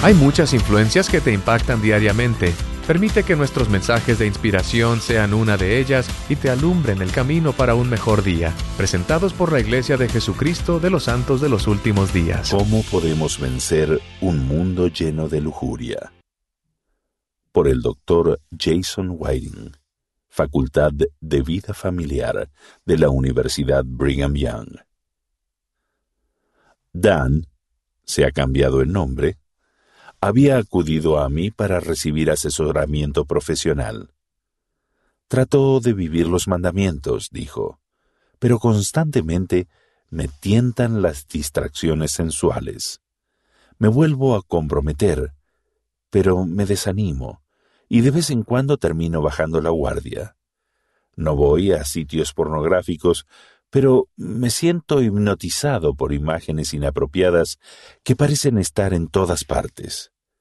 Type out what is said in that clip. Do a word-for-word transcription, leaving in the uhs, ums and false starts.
Hay muchas influencias que te impactan diariamente. Permite que nuestros mensajes de inspiración sean una de ellas y te alumbren el camino para un mejor día. Presentados por la Iglesia de Jesucristo de los Santos de los Últimos Días. ¿Cómo podemos vencer un mundo lleno de lujuria? Por el doctor Jason Whiting, Facultad de Vida Familiar de la Universidad Brigham Young. Dan, se ha cambiado el nombre, había acudido a mí para recibir asesoramiento profesional. Trato de vivir los mandamientos, dijo, pero constantemente me tientan las distracciones sensuales. Me vuelvo a comprometer, pero me desanimo, y de vez en cuando termino bajando la guardia. No voy a sitios pornográficos, pero me siento hipnotizado por imágenes inapropiadas que parecen estar en todas partes.